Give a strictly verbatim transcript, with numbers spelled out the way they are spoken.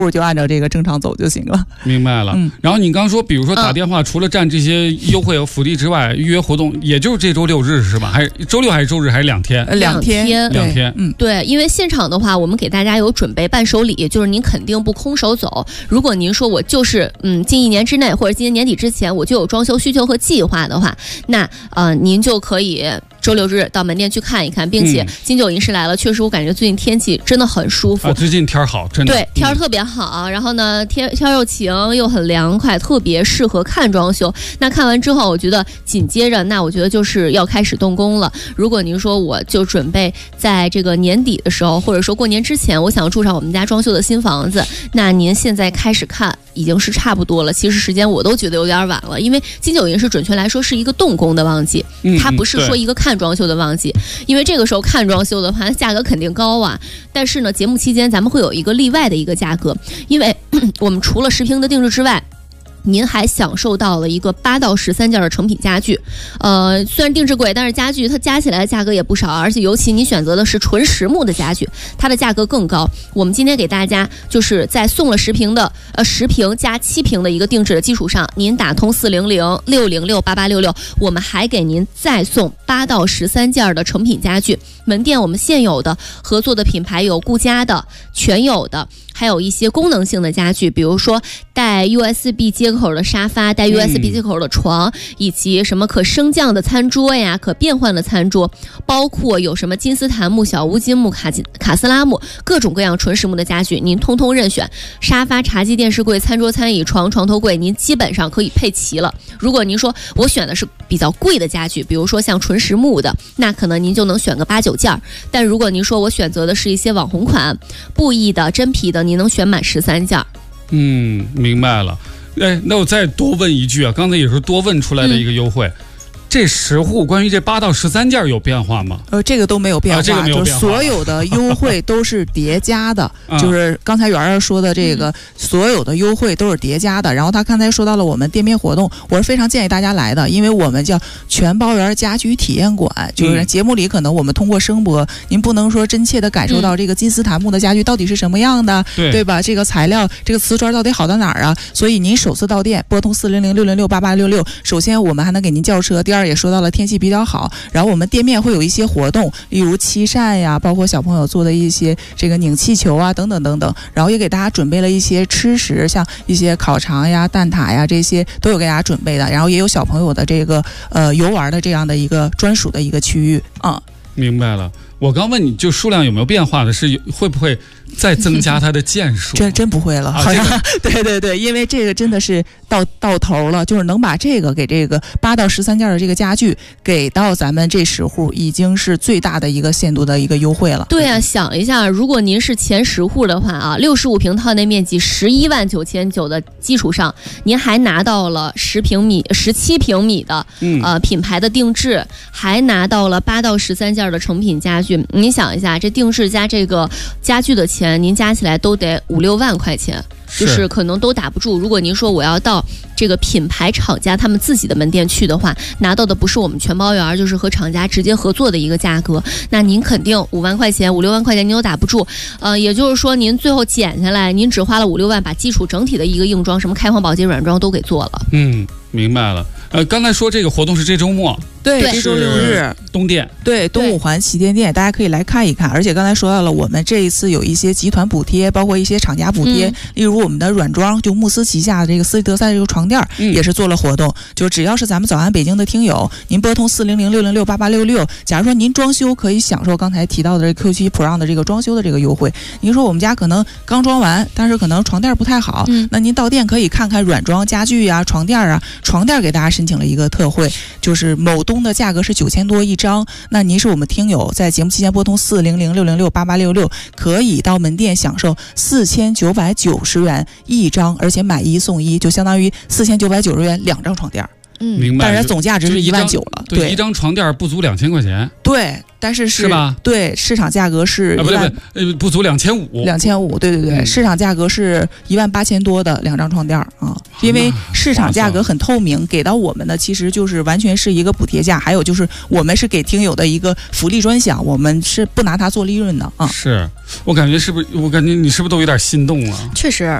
就按照这个正常走就行了。 明白了。嗯、然后你刚说，比如说打电话，嗯、除了占这些优惠和福利之外，预约活动也就是这周六日是吧？还是周六还是周日还是两天？ 呃、两天， 两天。 嗯，对，因为现场的话，我们给大家有准备伴手礼，就是您肯定不空手走。如果您说我就是嗯，近一年之内或者今年年底之前我就有装修需求和计划的话，那呃，您就可以周六日到门店去看一看，并且金九银饰来了，确实我感觉最近天气真的很舒服。 啊、最近天好，真的。 对，天特别好。嗯、然后呢，天天又晴又很凉快，特别适合看装修。那看完之后，我觉得紧接着，那我觉得就是要开始动工了。如果您说我就准备在这个年底的时候，或者说过年之前，我想住上我们家装修的新房子，那您现在开始看已经是差不多了。其实时间我都觉得有点晚了，因为金九银饰准确来说是一个动工的旺季， 嗯、 它不是说一个看装修的旺季。因为这个时候看装修的话，价格肯定高啊。但是呢，节目期间咱们会有一个例外的一个价格，因为我们除了十平的定制之外，您还享受到了一个八到十三件的成品家具，呃，虽然定制贵，但是家具它加起来的价格也不少，而且尤其你选择的是纯实木的家具，它的价格更高。我们今天给大家就是在送了十平的呃十平加七平的一个定制的基础上，您打通四零零六零六八八六六，我们还给您再送八到十三件的成品家具。门店我们现有的合作的品牌有顾家的、全有的，还有一些功能性的家具，比如说带 U S B 接口的沙发，带 U S B 接口的床、嗯、以及什么可升降的餐桌呀，可变换的餐桌，包括有什么金丝檀木、小乌金木、卡金卡斯拉木，各种各样纯实木的家具您通通任选。沙发、茶几、电视柜、餐桌、餐椅、床、床头柜您基本上可以配齐了。如果您说我选的是比较贵的家具，比如说像纯实木的，那可能您就能选个八九件，但如果您说我选择的是一些网红款、布艺的、真皮的，您能选满十三件。 嗯，明白了。哎，那我再多问一句啊，刚才也是多问出来的一个优惠。嗯，这十户关于这八到十三件有变化吗？ 呃，这个都没有变化，啊、 这个没有变化， 就是所有的优惠都是叠加的。 啊、 就是刚才圆圆说的这个、嗯，所有的优惠都是叠加的。然后他刚才说到了我们店面活动，我是非常建议大家来的，因为我们叫全包圆家居体验馆。就是节目里可能我们通过声波，嗯、您不能说真切的感受到这个金丝檀木的家具到底是什么样的， 对、 嗯、对吧？这个材料，这个瓷砖到底好到哪儿啊？所以您首次到店，拨通四零零六零六八八六六，首先我们还能给您叫车，第二也说到了天气比较好，然后我们店面会有一些活动，例如漆扇呀，包括小朋友做的一些这个拧气球啊，等等等等，然后也给大家准备了一些吃食，像一些烤肠呀、蛋挞呀，这些都有给大家准备的，然后也有小朋友的这个呃游玩的这样的一个专属的一个区域啊。 明白了。我刚问你就数量有没有变化的，是会不会再增加它的件数？ 真真不会了，好像、啊这个、对对对，因为这个真的是到到头了，就是能把这个给这个八到十三件的这个家具给到咱们这十户，已经是最大的一个限度的一个优惠了。 对啊，想一下，如果您是前十户的话啊，六十五平套内面积十一万九千九的基础上，您还拿到了十平米、十七平米的、嗯、呃品牌的定制，还拿到了八到十三件的成品家具。您想一下，这定制加这个家具的钱，您加起来都得五六万块钱，就是可能都打不住。如果您说我要到这个品牌厂家他们自己的门店去的话，拿到的不是我们全包圆，就是和厂家直接合作的一个价格，那您肯定五万块钱、五六万块钱您都打不住。呃，也就是说您最后减下来，您只花了五六万，把基础整体的一个硬装，什么开荒保洁软装都给做了。 嗯，明白了。呃，刚才说这个活动是这周末。 对，这周六日东店， 对东五环旗舰店，大家可以来看一看。而且刚才说到了，我们这一次有一些集团补贴，包括一些厂家补贴，嗯、例如我们的软装，就慕斯旗下的这个斯利德赛这个床垫、嗯、也是做了活动。就只要是咱们早安北京的听友，您拨通四零零六零六八八六六，假如说您装修可以享受刚才提到的这 Q 七 Pro 的这个装修的这个优惠。您说我们家可能刚装完，但是可能床垫不太好，嗯、那您到店可以看看软装家具呀、床垫啊，床垫给大家申请了一个特惠，就是某东的价格是九千多一张，那您是我们听友，在节目期间拨通四零零六零六八八六六，可以到门店享受四千九百九十元一张，而且买一送一，就相当于四千九百九十元两张床垫。 嗯， 明白。 但是总价值是一万九了， 对， 对， 一张床垫不足两千块钱， 对，但是是是吧？ 对，市场价格是啊，不对不对，呃，不足两千五， 两千五，对对对， 嗯、 市场价格是一万八千多的两张床垫啊，因为市场价格很透明，给到我们的其实就是完全是一个补贴价，还有就是我们是给听友的一个福利专享，我们是不拿它做利润的啊。 是我感觉是不是？我感觉你是不是都有点心动了？ 确实。